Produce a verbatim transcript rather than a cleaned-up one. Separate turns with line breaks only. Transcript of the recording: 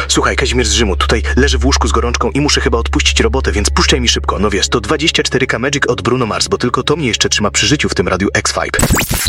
Słuchaj, Kazimierz z Rzymu, tutaj leżę w łóżku z gorączką i muszę chyba odpuścić robotę, więc puszczaj mi szybko. No wiesz, to dwadzieścia cztery K Magic od Bruno Mars, bo tylko to mnie jeszcze trzyma przy życiu w tym radiu X-Vibe.